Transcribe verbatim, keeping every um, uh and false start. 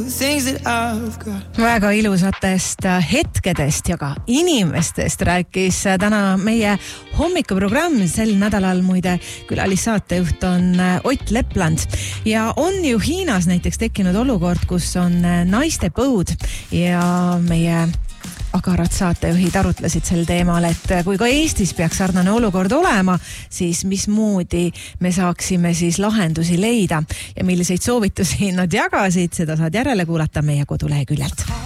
Väga ilusatest hetkedest ja ka inimestest rääkis täna meie hommikuprogramm. Sel nädalal muide külalissaatejuht on Ott Lepland ja on ju Hiinas näiteks tekkinud olukord, kus on naiste põud ja meie agarad saatejuhid arutlesid sel teemal, et kui ka Eestis peaks sarnane olukord olema, siis mismoodi me saaksime siis lahendusi leida ja milliseid soovitusi nad jagasid, seda saad järele kuulata meie koduleheküljelt.